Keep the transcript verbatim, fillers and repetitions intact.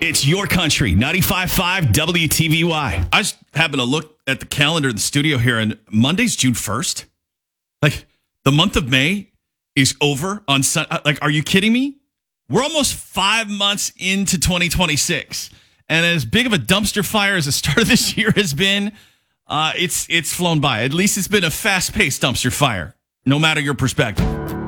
It's your country, ninety-five point five W T V Y. I just happened to look at the calendar in the studio here, and Monday's June first. Like, the month of May is over on Sunday. Like, are you kidding me? We're almost five months into twenty twenty-six. And as big of a dumpster fire as the start of this year has been, uh, it's it's flown by. At least it's been a fast-paced dumpster fire, no matter your perspective.